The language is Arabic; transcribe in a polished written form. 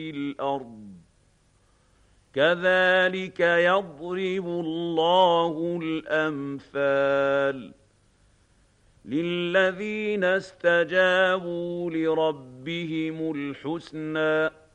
الأرض كذلك يضرب الله الأمثال للذين استجابوا لربهم الحسنى